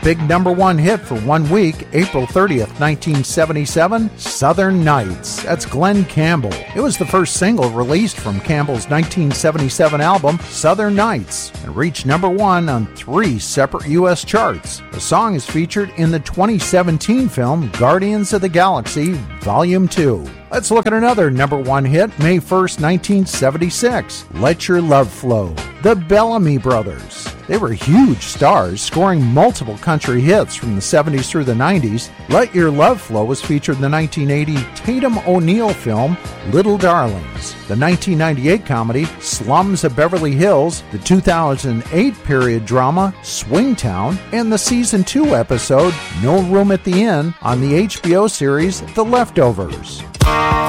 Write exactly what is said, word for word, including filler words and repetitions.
big number one hit for one week, April thirtieth, nineteen seventy-seven, Southern Nights. That's Glenn Campbell. It was the first single released from Campbell's nineteen seventy-seven album, Southern Nights, and reached number one on three separate U S charts. The song is featured in the twenty seventeen film Guardians of the Galaxy Volume two. Let's look at another number one hit, May first, nineteen seventy-six, Let Your Love Flow. The Bellamy Brothers. They were huge stars, scoring multiple country hits from the seventies through the nineties. Let Your Love Flow was featured in the nineteen eighty Tatum O'Neal film, Little Darlings, the nineteen ninety-eight comedy, Slums of Beverly Hills, the two thousand eight period drama, Swingtown, and the season two episode, No Room at the Inn, on the H B O series, The Leftovers.